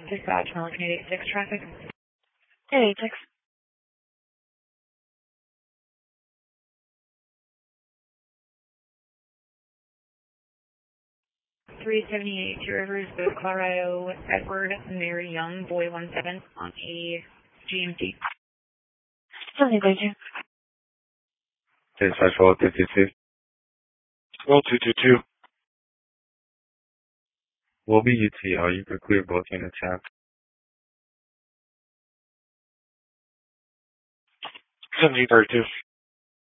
Dispatch, Milliken 886 traffic. 886. 378 Two Rivers, Boat, Colorado, Edward Mary Young, boy 17 on a GMT. Something, thank you. Dispatch, roll 222. Roll 222. Will be UTL. You could clear both units out. 1732.